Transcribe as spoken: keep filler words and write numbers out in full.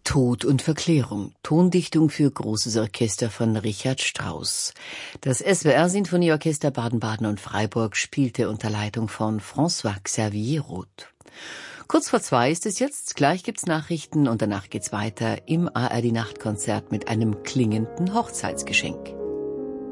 Tod und Verklärung. Tondichtung für großes Orchester von Richard Strauss. Das S W R-Sinfonieorchester Baden-Baden und Freiburg spielte unter Leitung von François-Xavier Roth. Kurz vor zwei ist es jetzt, gleich gibt's Nachrichten und danach geht's weiter im A R D-Nachtkonzert mit einem klingenden Hochzeitsgeschenk.